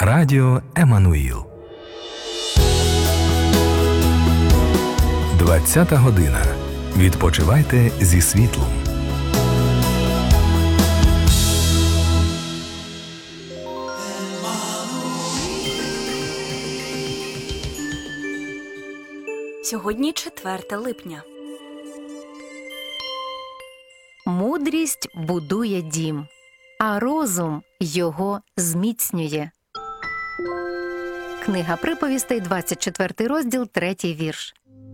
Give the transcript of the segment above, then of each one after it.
Радіо Еммануїл. 20-та година. Відпочивайте зі світлом. Сьогодні 4 липня. Мудрість будує дім, а розум його зміцнює. Книга Приповістей, 24 розділ, 3 вірш.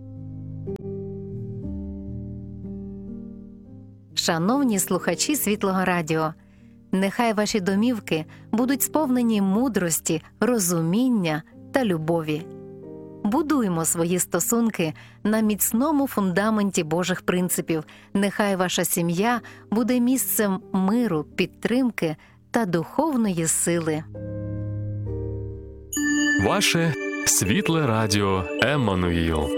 Шановні слухачі Світлого Радіо, нехай ваші домівки будуть сповнені мудрості, розуміння та любові. Будуймо свої стосунки на міцному фундаменті Божих принципів. Нехай ваша сім'я буде місцем миру, підтримки та духовної сили. Ваше Світле Радіо Еммануїл.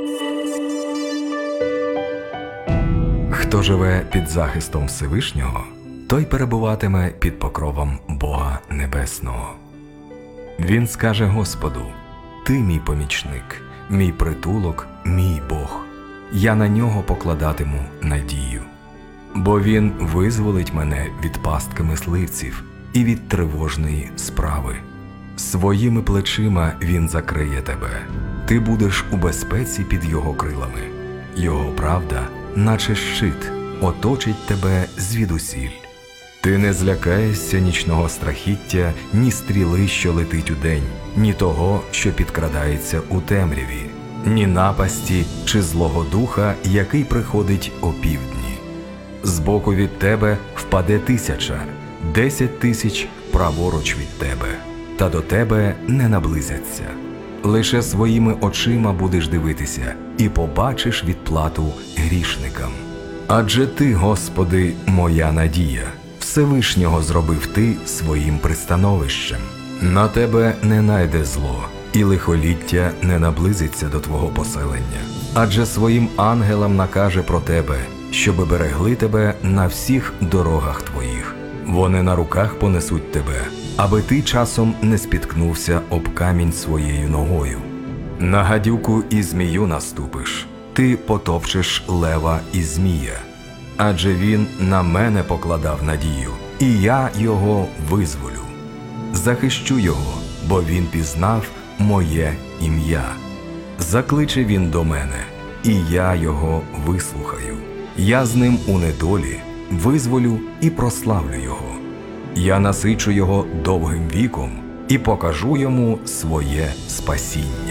Хто живе під захистом Всевишнього, той перебуватиме під покровом Бога Небесного. Він скаже Господу: «Ти мій помічник, мій притулок, мій Бог. Я на нього покладатиму надію. Бо він визволить мене від пастки мисливців і від тривожної справи. Своїми плечима він закриє тебе. Ти будеш у безпеці під його крилами. Його правда, наче щит, оточить тебе звідусіль. Ти не злякаєшся нічного страхіття, ні стріли, що летить удень, ні того, що підкрадається у темряві, ні напасті чи злого духа, який приходить опівдні. Збоку від тебе впаде 1000, 10 тисяч праворуч від тебе, та до тебе не наблизяться. Лише своїми очима будеш дивитися і побачиш відплату грішникам. Адже ти, Господи, моя надія. Всевишнього зробив ти своїм пристановищем. На тебе не найде зло, і лихоліття не наблизиться до твого поселення. Адже своїм ангелам накаже про тебе, щоби берегли тебе на всіх дорогах твоїх. Вони на руках понесуть тебе, аби ти часом не спіткнувся об камінь своєю ногою. На гадюку і змію наступиш, ти потопчеш лева і змія. Адже він на мене покладав надію, і я його визволю. Захищу його, бо він пізнав моє ім'я. Закличе він до мене, і я його вислухаю. Я з ним у недолі визволю і прославлю його. Я насичу його довгим віком і покажу йому своє спасіння.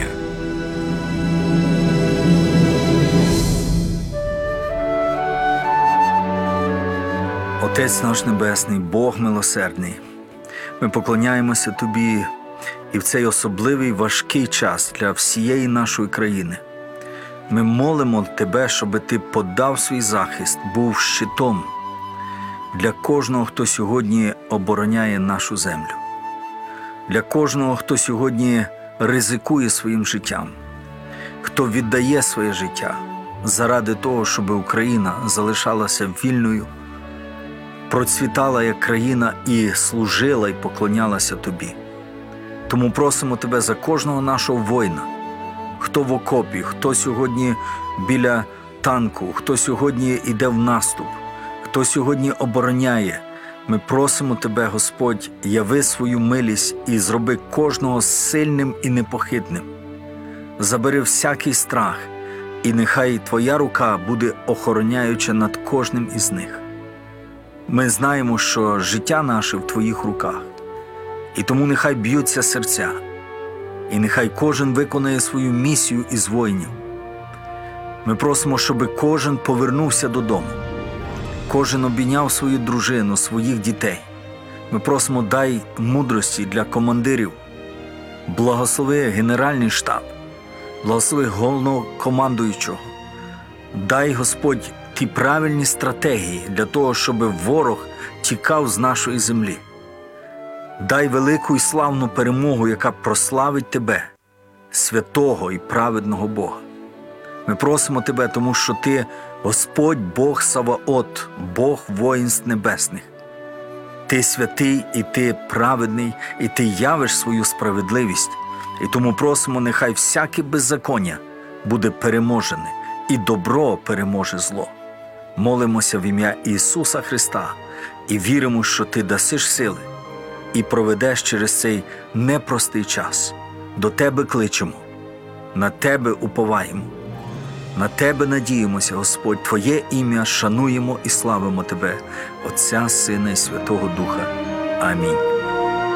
Отець наш Небесний, Бог милосердний, ми поклоняємося Тобі і в цей особливий важкий час для всієї нашої країни. Ми молимо Тебе, щоб Ти подав свій захист, був щитом для кожного, хто сьогодні обороняє нашу землю, для кожного, хто сьогодні ризикує своїм життям, хто віддає своє життя заради того, щоб Україна залишалася вільною, процвітала як країна і служила і поклонялася Тобі. Тому просимо Тебе за кожного нашого воїна, хто в окопі, хто сьогодні біля танку, хто сьогодні йде в наступ, хто сьогодні обороняє. Ми просимо Тебе, Господь, яви свою милість і зроби кожного сильним і непохитним. Забери всякий страх, і нехай Твоя рука буде охороняюча над кожним із них. Ми знаємо, що життя наше в Твоїх руках, і тому нехай б'ються серця, і нехай кожен виконає свою місію із воїнів. Ми просимо, щоб кожен повернувся додому, кожен обійняв свою дружину, своїх дітей. Ми просимо, дай мудрості для командирів, благослови Генеральний штаб, благослови головного командуючого. Дай, Господь, ті правильні стратегії для того, щоб ворог тікав з нашої землі. Дай велику і славну перемогу, яка прославить Тебе, святого і праведного Бога. Ми просимо Тебе, тому що Ти – Господь Бог Саваот, Бог воїнств небесних. Ти святий, і Ти праведний, і Ти явиш свою справедливість. І тому просимо, нехай всяке беззаконня буде переможене, і добро переможе зло. Молимося в ім'я Ісуса Христа і віримо, що Ти дасиш сили і проведеш через цей непростий час. До Тебе кличемо, на Тебе уповаємо, на Тебе надіємося, Господь, Твоє ім'я шануємо і славимо Тебе, Отця, Сина і Святого Духа. Амінь.